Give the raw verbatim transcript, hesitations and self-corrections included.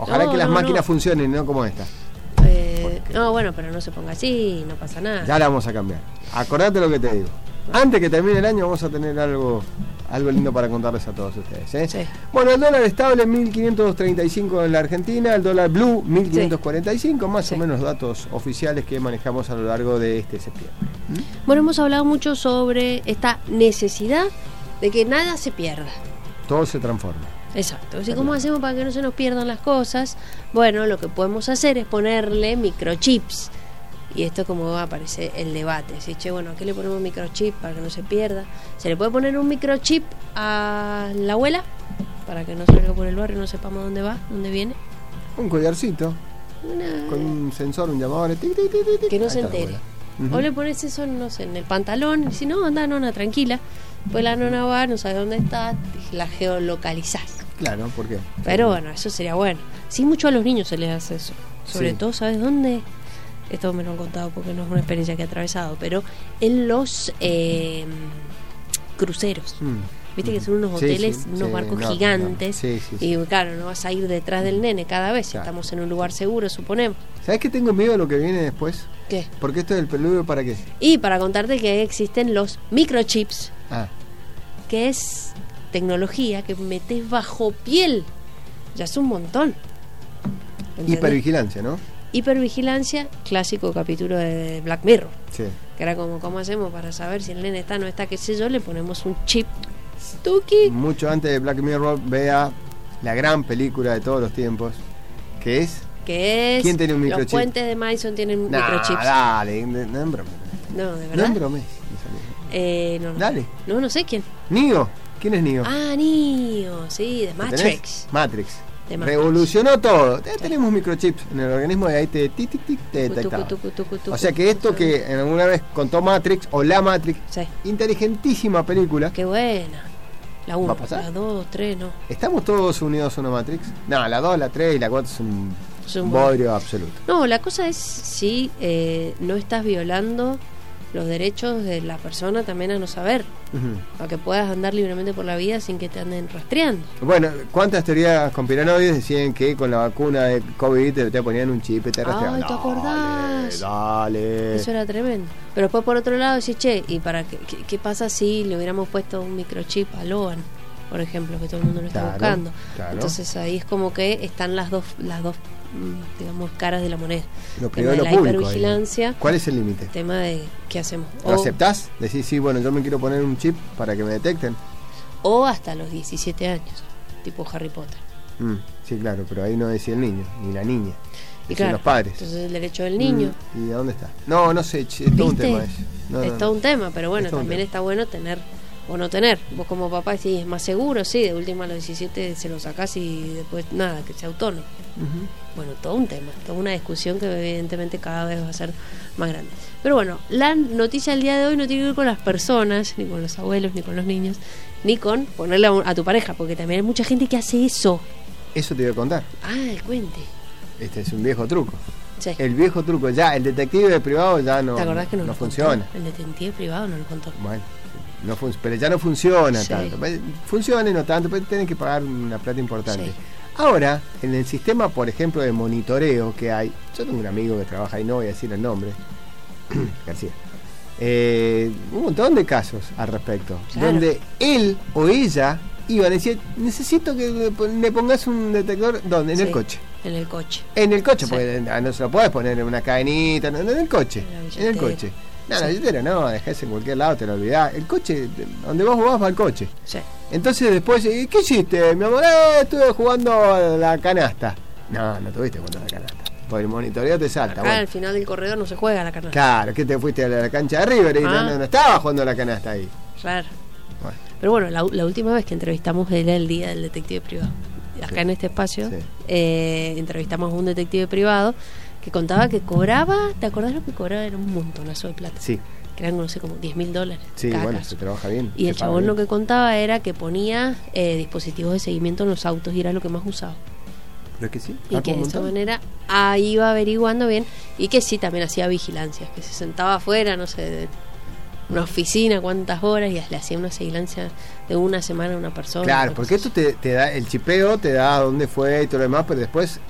Ojalá no, que las no, máquinas no. funcionen, no como esta. Eh, no, bueno, pero no se ponga así, no pasa nada. Ya la vamos a cambiar. Acordate lo que te digo. Antes que termine el año vamos a tener algo algo lindo para contarles a todos ustedes, ¿eh? Sí. Bueno, el dólar estable mil quinientos treinta y cinco en la Argentina, el dólar blue mil quinientos cuarenta y cinco, más Sí. o menos datos oficiales que manejamos a lo largo de este septiembre. ¿Mm? Bueno, hemos hablado mucho sobre esta necesidad de que nada se pierda. Todo se transforma. Exacto. Así como hacemos para que no se nos pierdan las cosas, bueno, lo que podemos hacer es ponerle microchips. Y esto como aparece el debate. Si, che, bueno, ¿a qué le ponemos microchip para que no se pierda? ¿Se le puede poner un microchip a la abuela para que no salga por el barrio y no sepamos dónde va, dónde viene? Un collarcito Una- con un sensor, un llamador, tic, tic, tic, tic, que no ahí se está la entere. abuela. Ujú. O le pones eso, no sé, en el pantalón. Y si no, anda, nona, tranquila. Pues la nona va, no sabe dónde está, la geolocalizás. Claro, ¿por qué? Pero bueno, eso sería bueno. Sí, mucho a los niños se les hace eso. Sobre Sí. todo, ¿sabes dónde? Esto me lo han contado porque no es una experiencia que he atravesado, pero en los eh, cruceros. Mm. Viste que son unos Sí, hoteles, sí, unos sí, barcos no, gigantes. no. Sí, sí, sí. Y claro, no vas a ir detrás del nene cada vez. Claro. Estamos en un lugar seguro, suponemos. ¿Sabes qué tengo miedo de lo que viene después? ¿Qué? Porque esto del peludo, ¿para qué? Y para contarte que existen los microchips, Ah, que es tecnología que metes bajo piel. Ya es un montón. ¿Entendés? hipervigilancia, ¿no? Hipervigilancia, clásico capítulo de Black Mirror. Sí. Que era como, ¿cómo hacemos para saber si el nene está o no está? Qué sé yo, le ponemos un chip. Stuki. Mucho antes de Black Mirror, vea la gran película de todos los tiempos, que es... Que es. ¿Quién tiene un Los microchip? puentes de Madison tienen Nah, microchips. dale, no, no en broma. No, de No verdad. en broma. Eh, no, no. Dale. No, no sé quién. Neo, ¿quién es Neo? Ah, Neo, sí, de ¿Lo tenés? Matrix. Matrix. De Matrix. Revolucionó todo. Ya tenemos microchips en el organismo y ahí te tic, tic, tic, te Tucu, detectaba. tucu, tucu, tucu, O sea que esto tucu. que en alguna vez contó Matrix o la Matrix, Sí. inteligentísima película. Qué buena. La ¿Va uno, a pasar? la dos, tres, no. ¿Estamos todos unidos a una Matrix? No, la dos, la tres y la cuatro son Son un buenas. bodrio absoluto. No, la cosa es si eh, no estás violando los derechos de la persona también a no saber, Ujú. para que puedas andar libremente por la vida sin que te anden rastreando. Bueno, ¿cuántas teorías conspiranoides decían que con la vacuna de COVID te, te ponían un chip y te rastreaban? Ay, ¿te acordás? Dale, dale. Eso era tremendo. Pero después por otro lado decís, che, ¿y para qué, qué, qué pasa si le hubiéramos puesto un microchip a Logan, por ejemplo, que todo el mundo lo está Claro, buscando? claro. Entonces ahí es como que están las dos, las dos, mm, digamos, caras de la moneda. Lo El privado y tema lo de la público. hipervigilancia, ahí. ¿Cuál es el límite? tema de qué hacemos. ¿Lo O, aceptás? Decís, sí, bueno, yo me quiero poner un chip para que me detecten. o hasta los diecisiete años, tipo Harry Potter. Mm, sí, claro, pero ahí no decía el niño, ni la niña. Y Decían claro, los padres. entonces el derecho del niño. Mm, ¿y a dónde está? No, no sé, ch- es todo un ¿Viste? tema eso. No, es no, todo no. un tema, pero bueno, Es todo un también tema. está bueno tener o no tener. Vos como papá decís, es más seguro, sí, de última a los diecisiete se lo sacás y después nada, que sea autónomo. Ujú. Bueno, todo un tema, toda una discusión que evidentemente cada vez va a ser más grande. Pero bueno, la noticia del día de hoy no tiene que ver con las personas, ni con los abuelos, ni con los niños, ni con ponerle a, un- a tu pareja, porque también hay mucha gente que hace eso. Eso te iba a contar. Ah, el cuente. Este es un viejo truco. Sí. El viejo truco, ya, el detective privado ya no, ¿Te acordás que no, no lo funciona. contó? El detective privado no lo contó. Bueno, no fun- pero ya no funciona Sí. tanto. Pues, funciona y no tanto, pero tienen que pagar una plata importante. Sí. Ahora, en el sistema, por ejemplo, de monitoreo que hay, yo tengo un amigo que trabaja ahí, no voy a decir el nombre, García, eh, un montón de casos al respecto, Claro. donde él o ella iban a decir, necesito que le pon- le pongas un detector, ¿dónde? En Sí. el coche. En el coche. En el coche, Sí. porque ah, no se lo puedes poner en una cadenita, no, no, en el coche. En la En el billetera. coche. No, la Sí. billetera no, dejás en cualquier lado, te lo olvidás. El coche, donde vos vas va el coche. Sí. Entonces después, ¿y ¿qué hiciste? Mi amor, eh, estuve jugando a la canasta. No, no tuviste jugando a la canasta. Porque el monitoreo te salta. Acá Bueno. al final del corredor no se juega la canasta. Claro, que te fuiste a la cancha de River y Ah. no, no, no estaba jugando a la canasta ahí. Claro. Bueno, Pero bueno, la, la última vez que entrevistamos era el día del detective privado. Acá Sí. en este espacio Sí. eh, entrevistamos a un detective privado que contaba que cobraba, ¿te acordás lo que cobraba? Era un montonazo de plata. sí, Que eran, no sé, como diez mil dólares. sí, cada bueno, caso. se trabaja bien. Y se el paga chabón lo bien. que contaba era que ponía eh, dispositivos de seguimiento en los autos y era lo que más usaba. Pero es que sí. Y ah, que un de esa montón. manera ahí iba averiguando bien y que sí también hacía vigilancias, que se sentaba afuera, no sé, de una oficina, cuántas horas y le hacía una vigilancia de una semana a una persona. Claro, una porque cosa esto te, te da, el chipeo te da dónde fue y todo lo demás, pero después